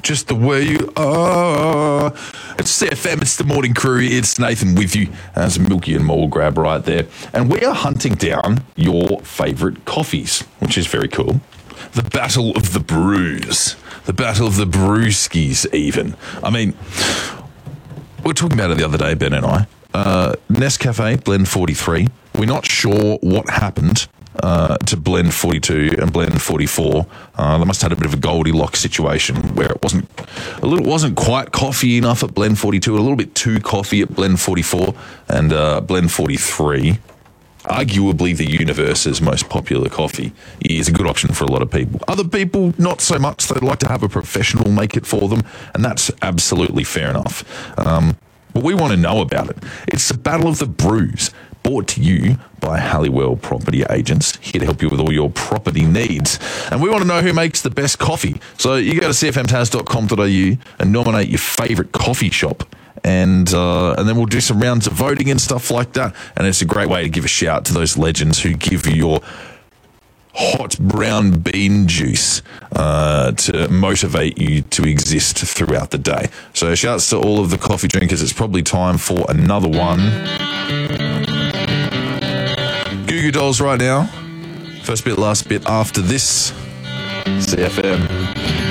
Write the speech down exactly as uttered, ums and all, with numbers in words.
just the way you are. It's C F M, it's the morning crew, it's Nathan with you. There's a Milky and Mole grab right there. And we are hunting down your favourite coffees, which is very cool. The battle of the brews. The battle of the brewskis, even. I mean, we were talking about it the other day, Ben and I. Uh, Nescafe Blend forty-three. We're not sure what happened uh, to Blend forty-two and Blend forty-four. Uh, they must have had a bit of a Goldilocks situation where it wasn't a little wasn't quite coffee enough at Blend forty-two, a little bit too coffee at Blend forty-four, and uh, Blend forty-three. Arguably the universe's most popular coffee is a good option for a lot of people. Other people, not so much. They'd like to have a professional make it for them, and that's absolutely fair enough. Um, but we want to know about it. It's the Battle of the Brews, brought to you by Halliwell Property Agents, here to help you with all your property needs. And we want to know who makes the best coffee. So you go to c f m tas dot com dot a u and nominate your favourite coffee shop. And uh, and then we'll do some rounds of voting and stuff like that. And it's a great way to give a shout to those legends who give you your hot brown bean juice uh, to motivate you to exist throughout the day. So shouts to all of the coffee drinkers. It's probably time for another one. Goo Goo Dolls right now. First bit, last bit after this. C F M.